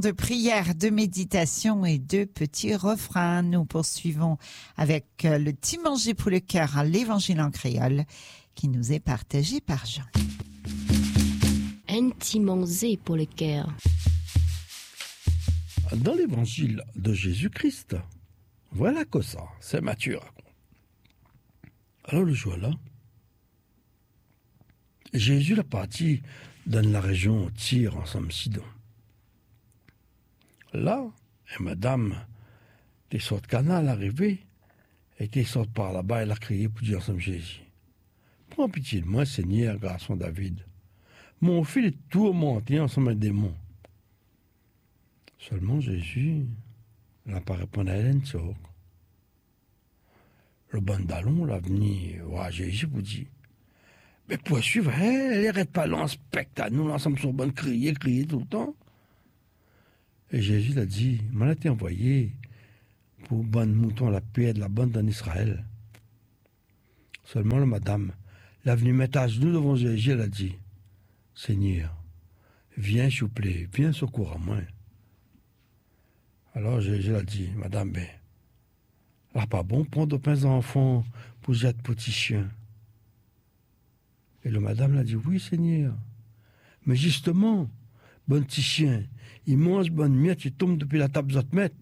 De prière, de méditation et de petits refrains. Nous poursuivons avec le petit manger pour le cœur à l'Évangile en créole qui nous est partagé par Jean. Un petit manger pour le cœur. Dans l'Évangile de Jésus-Christ, voilà que ça, c'est Matthieu raconte. Alors le jour-là, Jésus est parti dans la région Tyr ensemble Sidon. Là, et madame, qui sort de Cana, l'arrivée, et qui sort par là-bas, elle a crié pour dire ensemble Jésus. Prends pitié de moi, Seigneur, garçon David. Mon fils est tourmenté ensemble un démon. Seulement Jésus n'a pas répondu à elle. Le bandalon l'a venu voir Jésus pour dire, mais pour suivre, elle n'arrête pas là en spectacle, nous ensemble sur bonne crier tout le temps. Et Jésus a dit, moi été envoyé pour bonne mouton à la paix de la bande en Israël. Seulement la madame, elle est venue mettre à genoux devant Jésus, elle a dit, Seigneur, viens s'il vous plaît, viens secourir à moi. Alors Jésus a dit, madame, ben, là pas bon prendre de pain enfants pour jeter petit chien. Et le madame l'a dit, oui Seigneur, mais justement, bon petit chien, il mange bonne miette, il tombe depuis la table de mettre.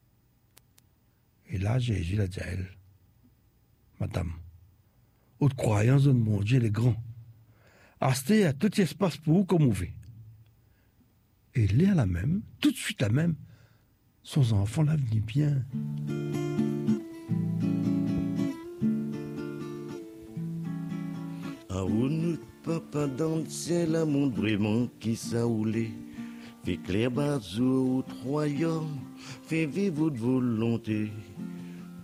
Et là, Jésus a dit à elle, madame, haute croyance de mon Dieu, les grands, restez à tout espace pour vous comme vous voulez. Et là, la même, tout de suite la même, son enfant l'a venu bien. Ah, nous papa dans le ciel, un monde vraiment qui s'aoulait. Fait clair bazou au royaume, fait vivre votre volonté.